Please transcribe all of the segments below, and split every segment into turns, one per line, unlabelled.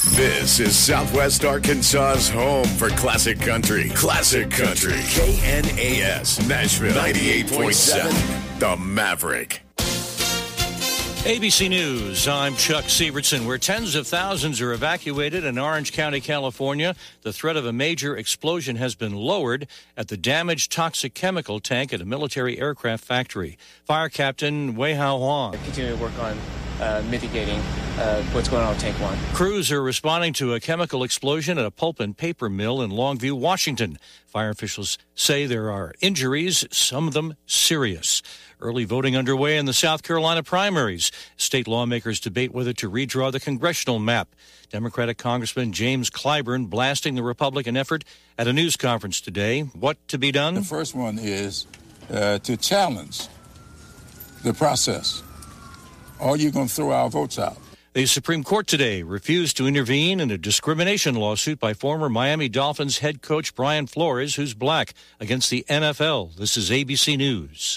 This is Southwest Arkansas's home for classic country. Classic Country. KNAS, Nashville 98.7, The Maverick.
ABC News, I'm Chuck Sievertson. Where tens of thousands are evacuated in Orange County, California, the threat of a major explosion has been lowered at the damaged toxic chemical tank at a military aircraft factory. Fire Captain Wei Hao Huang.
Continue to work on mitigating what's going on with Tank 1.
Crews are responding to a chemical explosion at a pulp and paper mill in Longview, Washington. Fire officials say there are injuries, some of them serious. Early voting underway in the South Carolina primaries. State lawmakers debate whether to redraw the congressional map. Democratic Congressman James Clyburn blasting the Republican effort at a news conference today. What to be done?
The first one is to challenge the process. Or you're going to throw our votes out.
The Supreme Court today refused to intervene in a discrimination lawsuit by former Miami Dolphins head coach Brian Flores, who's black, against the NFL. This is ABC News.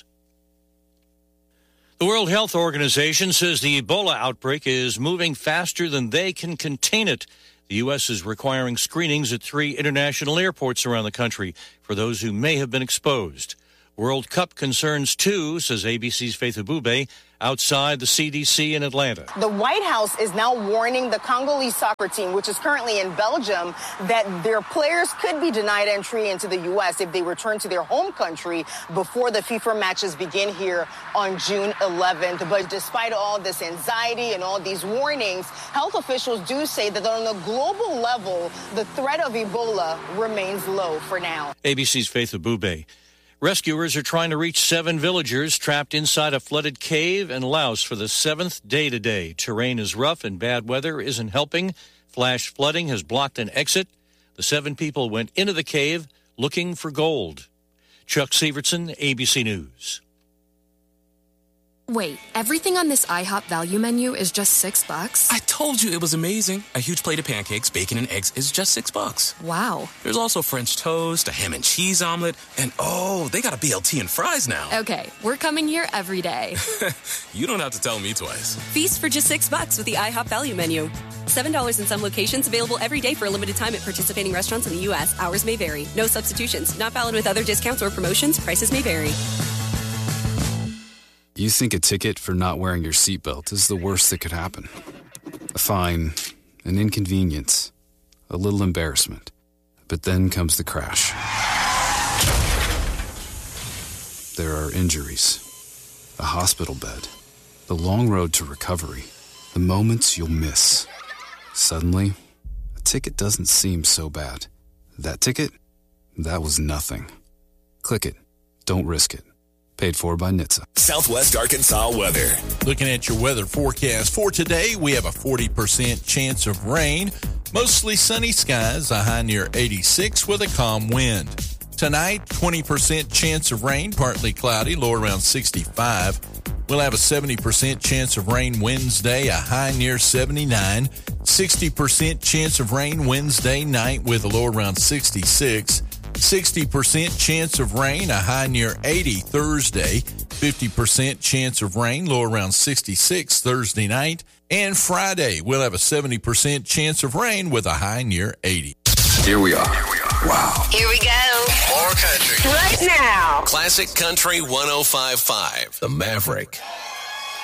The World Health Organization says the Ebola outbreak is moving faster than they can contain it. The U.S. is requiring screenings at 3 international airports around the country for those who may have been exposed. World Cup concerns, too, says ABC's Faith Abube, outside the CDC in Atlanta.
The White House is now warning the Congolese soccer team, which is currently in Belgium, that their players could be denied entry into the U.S. if they return to their home country before the FIFA matches begin here on June 11th. But despite all this anxiety and all these warnings, health officials do say that on a global level, the threat of Ebola remains low for now.
ABC's Faith Abube. Rescuers are trying to reach 7 villagers trapped inside a flooded cave in Laos for the 7th day today. Terrain is rough and bad weather isn't helping. Flash flooding has blocked an exit. The 7 people went into the cave looking for gold. Chuck Sievertson, ABC News.
Wait, everything on this IHOP value menu is just $6?
I told you it was amazing. A huge plate of pancakes, bacon, and eggs is just $6.
Wow.
There's also French toast, a ham and cheese omelet, and oh, they got a BLT and fries now.
Okay, we're coming here every day.
You don't have to tell me twice.
Feast for just $6 with the IHOP value menu. $7 in some locations, available every day for a limited time at participating restaurants in the U.S. Hours may vary. No substitutions. Not valid with other discounts or promotions. Prices may vary.
You think a ticket for not wearing your seatbelt is the worst that could happen. A fine, an inconvenience, a little embarrassment. But then comes the crash. There are injuries, a hospital bed, the long road to recovery, the moments you'll miss. Suddenly, a ticket doesn't seem so bad. That ticket? That was nothing. Click it. Don't risk it. Paid for by NHTSA.
Southwest Arkansas weather.
Looking at your weather forecast for today, we have a 40% chance of rain. Mostly sunny skies, a high near 86 with a calm wind. Tonight, 20% chance of rain, partly cloudy, low around 65. We'll have a 70% chance of rain Wednesday, a high near 79. 60% chance of rain Wednesday night with a low around 66. 60% chance of rain, a high near 80 Thursday. 50% chance of rain, low around 66 Thursday night. And Friday, we'll have a 70% chance of rain with a high near 80.
Here we are. Wow.
Here we go.
More country.
Right now.
Classic Country 105.5. The Maverick.